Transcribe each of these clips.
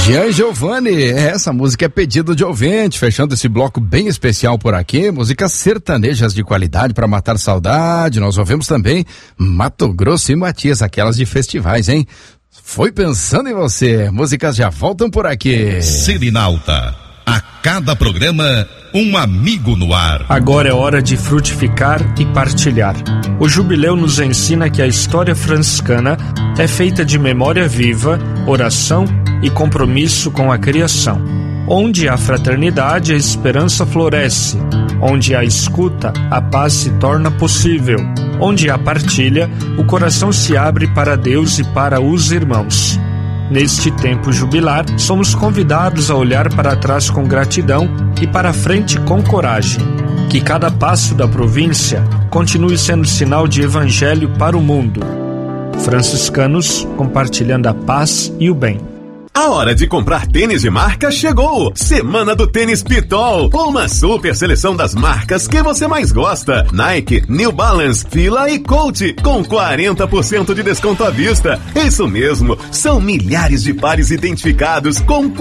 Jean Giovanni, essa música é pedido de ouvinte, fechando esse bloco bem especial por aqui, músicas sertanejas de qualidade para matar saudade. Nós ouvimos também Mato Grosso e Matias, aquelas de festivais, hein? Foi pensando em você, músicas já voltam por aqui. Serenalta, a cada programa um amigo no ar. Agora é hora de frutificar e partilhar. O jubileu nos ensina que a história franciscana é feita de memória viva, oração e compromisso com a criação. Onde há fraternidade, a esperança floresce. Onde há escuta, a paz se torna possível. Onde há partilha, o coração se abre para Deus e para os irmãos. Neste tempo jubilar, somos convidados a olhar para trás com gratidão e para frente com coragem. Que cada passo da província continue sendo sinal de evangelho para o mundo. Franciscanos compartilhando a paz e o bem. A hora de comprar tênis de marca chegou! Semana do Tênis Pitol, uma super seleção das marcas que você mais gosta. Nike, New Balance, Fila e Coach, com 40% de desconto à vista. Isso mesmo, são milhares de pares identificados com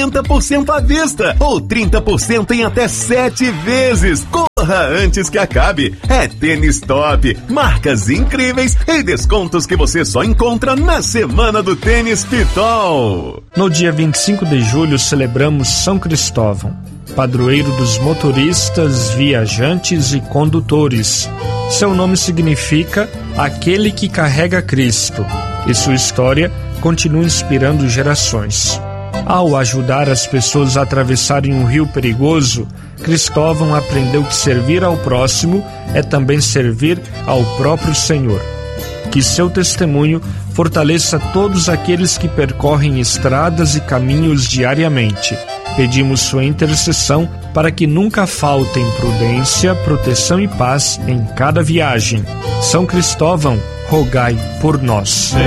40% à vista, ou 30% em até 7 vezes. Corra antes que acabe! É tênis top, marcas incríveis e descontos que você só encontra na Semana do Tênis Pitol. No dia 25 de julho celebramos São Cristóvão, padroeiro dos motoristas, viajantes e condutores. Seu nome significa aquele que carrega Cristo, e sua história continua inspirando gerações. Ao ajudar as pessoas a atravessarem um rio perigoso, Cristóvão aprendeu que servir ao próximo é também servir ao próprio Senhor. Que seu testemunho fortaleça todos aqueles que percorrem estradas e caminhos diariamente. Pedimos sua intercessão para que nunca faltem prudência, proteção e paz em cada viagem. São Cristóvão, rogai por nós.